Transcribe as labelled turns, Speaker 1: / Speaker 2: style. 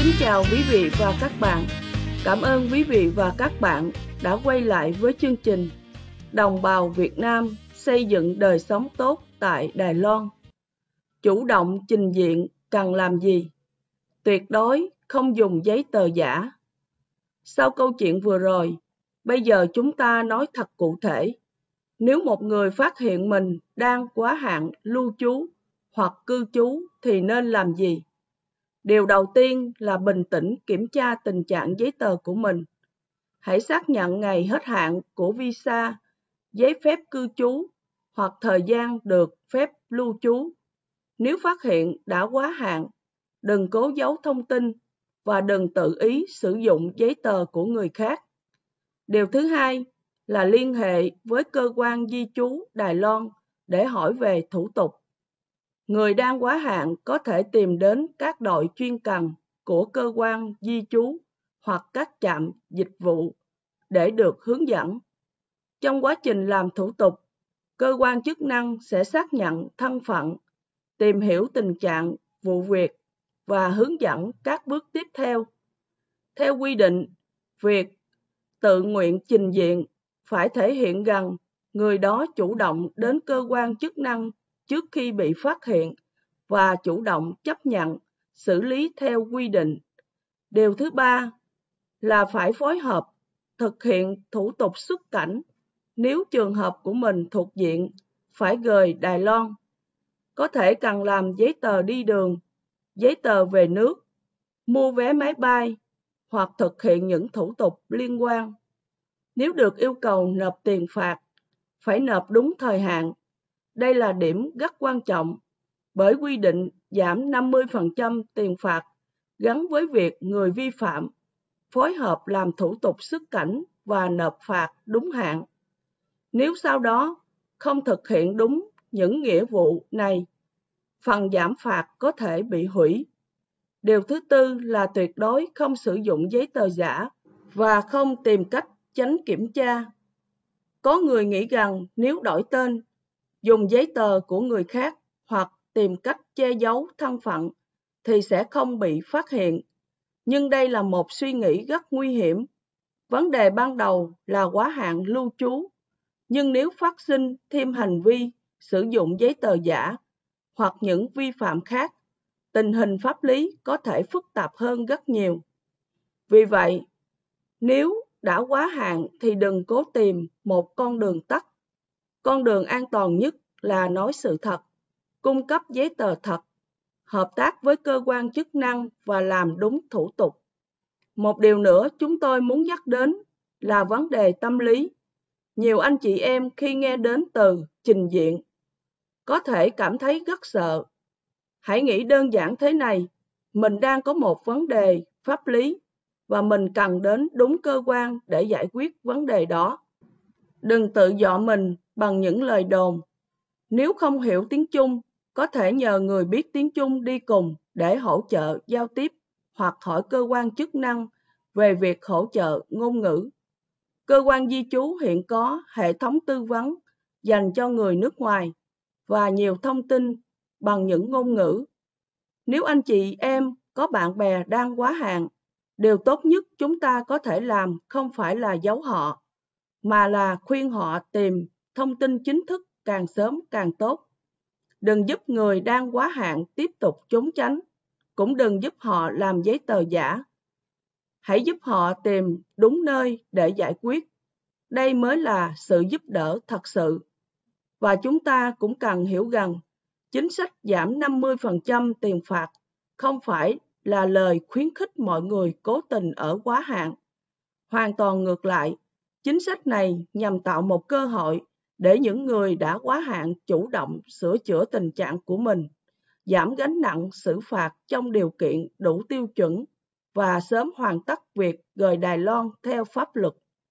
Speaker 1: Kính chào quý vị và các bạn. Cảm ơn quý vị và các bạn đã quay lại với chương trình Đồng bào Việt Nam xây dựng đời sống tốt tại Đài Loan. Chủ động trình diện cần làm gì? Tuyệt đối không dùng giấy tờ giả. Sau câu chuyện vừa rồi, bây giờ chúng ta nói thật cụ thể. Nếu một người phát hiện mình đang quá hạn lưu trú hoặc cư trú thì nên làm gì? Điều đầu tiên là bình tĩnh kiểm tra tình trạng giấy tờ của mình. Hãy xác nhận ngày hết hạn của visa, giấy phép cư trú hoặc thời gian được phép lưu trú. Nếu phát hiện đã quá hạn, đừng cố giấu thông tin và đừng tự ý sử dụng giấy tờ của người khác. Điều thứ hai là liên hệ với cơ quan di trú Đài Loan để hỏi về thủ tục. Người đang quá hạn có thể tìm đến các đội chuyên cần của cơ quan di trú hoặc các trạm dịch vụ để được hướng dẫn. Trong quá trình làm thủ tục, cơ quan chức năng sẽ xác nhận thân phận, tìm hiểu tình trạng vụ việc và hướng dẫn các bước tiếp theo. Theo quy định, việc tự nguyện trình diện phải thể hiện rằng người đó chủ động đến cơ quan chức năng trước khi bị phát hiện và chủ động chấp nhận xử lý theo quy định. Điều thứ ba là phải phối hợp thực hiện thủ tục xuất cảnh nếu trường hợp của mình thuộc diện phải rời Đài Loan. Có thể cần làm giấy tờ đi đường, giấy tờ về nước, mua vé máy bay hoặc thực hiện những thủ tục liên quan. Nếu được yêu cầu nộp tiền phạt, phải nộp đúng thời hạn. Đây là điểm rất quan trọng bởi quy định giảm 50% tiền phạt gắn với việc người vi phạm phối hợp làm thủ tục xuất cảnh và nộp phạt đúng hạn. Nếu sau đó không thực hiện đúng những nghĩa vụ này, phần giảm phạt có thể bị hủy. Điều thứ tư là tuyệt đối không sử dụng giấy tờ giả và không tìm cách tránh kiểm tra. Có người nghĩ rằng nếu đổi tên, dùng giấy tờ của người khác hoặc tìm cách che giấu thân phận thì sẽ không bị phát hiện. Nhưng đây là một suy nghĩ rất nguy hiểm. Vấn đề ban đầu là quá hạn lưu trú. Nhưng nếu phát sinh thêm hành vi sử dụng giấy tờ giả hoặc những vi phạm khác, tình hình pháp lý có thể phức tạp hơn rất nhiều. Vì vậy, nếu đã quá hạn thì đừng cố tìm một con đường tắt. Con đường an toàn nhất là nói sự thật, cung cấp giấy tờ thật, hợp tác với cơ quan chức năng và làm đúng thủ tục. Một điều nữa chúng tôi muốn nhắc đến là vấn đề tâm lý. Nhiều anh chị em khi nghe đến từ trình diện có thể cảm thấy rất sợ. Hãy nghĩ đơn giản thế này, mình đang có một vấn đề pháp lý và mình cần đến đúng cơ quan để giải quyết vấn đề đó. Đừng tự dọa mình bằng những lời đồn. Nếu không hiểu tiếng Trung, có thể nhờ người biết tiếng Trung đi cùng để hỗ trợ giao tiếp hoặc hỏi cơ quan chức năng về việc hỗ trợ ngôn ngữ. Cơ quan di trú hiện có hệ thống tư vấn dành cho người nước ngoài và nhiều thông tin bằng những ngôn ngữ. Nếu anh chị em có bạn bè đang quá hạn, điều tốt nhất chúng ta có thể làm không phải là giấu họ, mà là khuyên họ tìm thông tin chính thức càng sớm càng tốt. Đừng giúp người đang quá hạn tiếp tục trốn tránh, cũng đừng giúp họ làm giấy tờ giả. Hãy giúp họ tìm đúng nơi để giải quyết. Đây mới là sự giúp đỡ thật sự. Và chúng ta cũng cần hiểu rằng chính sách giảm 50% tiền phạt không phải là lời khuyến khích mọi người cố tình ở quá hạn. Hoàn toàn ngược lại, chính sách này nhằm tạo một cơ hội để những người đã quá hạn chủ động sửa chữa tình trạng của mình, giảm gánh nặng xử phạt trong điều kiện đủ tiêu chuẩn và sớm hoàn tất việc rời Đài Loan theo pháp luật.